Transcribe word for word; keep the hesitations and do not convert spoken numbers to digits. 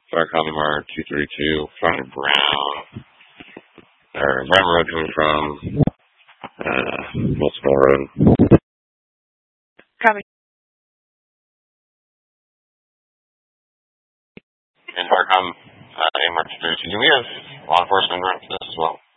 Farcom M R two thirty-two, front of Brown, or Brown Road coming from, uh, Multiple Road. Coming. And Farcom, uh, M R two thirty-two. Do we have law enforcement around for this as well?